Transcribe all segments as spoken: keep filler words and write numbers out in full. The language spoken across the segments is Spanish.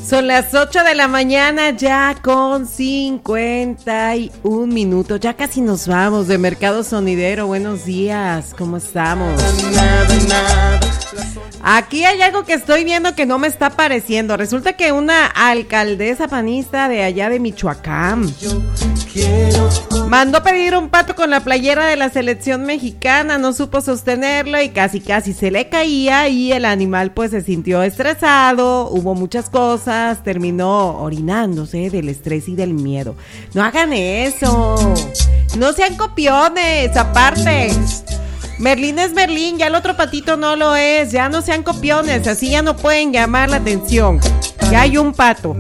Son las ocho de la mañana ya con cincuenta y un minutos. Ya casi nos vamos de Mercado Sonidero. Buenos días, ¿cómo estamos? Aquí hay algo que estoy viendo que no me está pareciendo. Resulta que una alcaldesa panista de allá de Michoacán mandó pedir un pato con la playera de la selección mexicana, no supo sostenerlo y casi casi se le caía y el animal pues se sintió estresado, hubo muchas cosas, terminó orinándose del estrés y del miedo. No hagan eso, no sean copiones, aparte. Merlín es Merlín, ya el otro patito no lo es, ya no sean copiones, así ya no pueden llamar la atención. Ya hay un pato.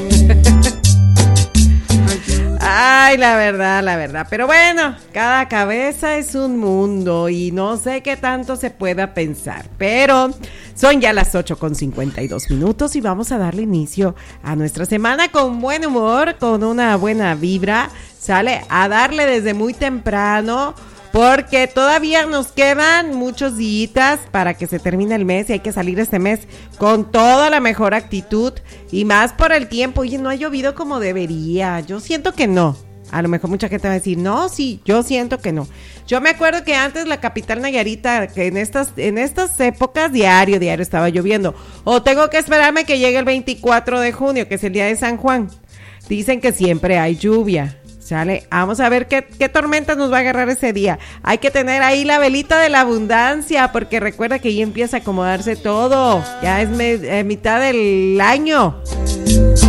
Ay, la verdad, la verdad. Pero bueno, cada cabeza es un mundo y no sé qué tanto se pueda pensar. Pero son ya las ocho con cincuenta y dos minutos y vamos a darle inicio a nuestra semana con buen humor, con una buena vibra. Sale a darle desde muy temprano, porque todavía nos quedan muchos días para que se termine el mes y hay que salir este mes con toda la mejor actitud y más por el tiempo. Oye, no ha llovido como debería, yo siento que no. A lo mejor mucha gente va a decir, no, sí, yo siento que no. Yo me acuerdo que antes la capital Nayarita, que en estas, en estas épocas diario, diario estaba lloviendo. O tengo que esperarme que llegue el veinticuatro de junio, que es el día de San Juan. Dicen que siempre hay lluvia. Sale, vamos a ver qué, qué tormenta nos va a agarrar ese día. Hay que tener ahí la velita de la abundancia, porque recuerda que ya empieza a acomodarse todo. Ya es me, eh, mitad del año.